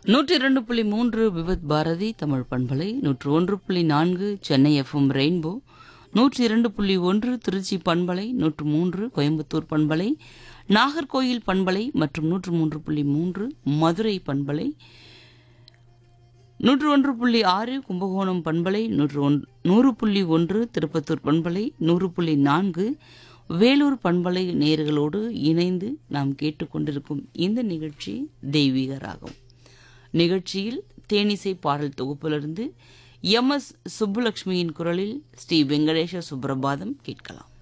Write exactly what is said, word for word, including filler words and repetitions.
நூற்றி இரண்டு புள்ளி மூன்று விவித் பாரதி தமிழ் பண்பலை, நூற்று ஒன்று புள்ளி நான்கு சென்னை எஃப்எம் ரெயின்போ, நூற்றி இரண்டு புள்ளி ஒன்று திருச்சி பண்பலை, நூற்று மூன்று கோயம்புத்தூர் பண்பலை, நாகர்கோயில் பண்பலை மற்றும் நூற்று மூன்று புள்ளி மூன்று மதுரை பண்பலை, நூற்று ஒன்று புள்ளி ஆறு கும்பகோணம் பண்பலை, நூற்று ஒன் நூறு புள்ளி ஒன்று திருப்பத்தூர் பண்பலை, நூறு புள்ளி நான்கு வேலூர் பண்பலை நேயர்களோடு இணைந்து நாம் கேட்டுக்கொண்டிருக்கும் இந்த நிகழ்ச்சி தெய்வீக ராகம். நிகழ்ச்சியில் தேனிசை பாடல் தொகுப்பிலிருந்து எம் எஸ் சுப்புலட்சுமியின் குரலில் ஸ்ரீ வெங்கடேஷ சுப்ரபாதம் கேட்கலாம்.